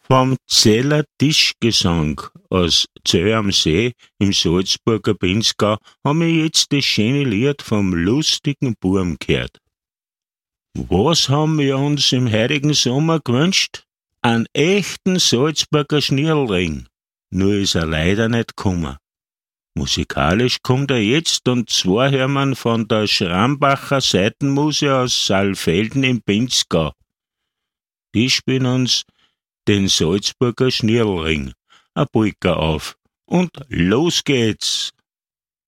Vom Zeller Tischgesang aus Zell am See im Salzburger Pinzgau haben wir jetzt das schöne Lied vom lustigen Burm gehört. Was haben wir uns im heurigen Sommer gewünscht? Einen echten Salzburger Schnirlring. Nur ist er leider nicht gekommen. Musikalisch kommt er jetzt, und zwar hören wir von der Schrambacher Seitenmuse aus Saalfelden im Pinzgau. Die spielen uns den Salzburger Schnirlring, a Polka auf. Und los geht's!